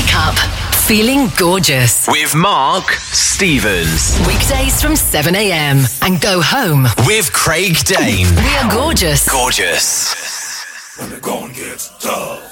Wake up feeling gorgeous with Mark Stevens. weekdays from 7 a.m. and go home With Craig Dane. we are gorgeous. Gorgeous. When the going gets tough.